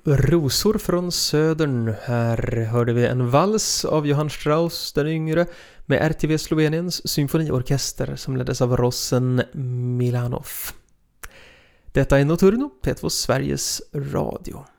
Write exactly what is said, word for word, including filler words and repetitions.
Rosor från södern. Här hörde vi en vals av Johann Strauss den yngre med R T V Sloveniens symfoniorkester som leddes av Rossen Milanov. Detta är Nocturno, P två Sveriges Radio.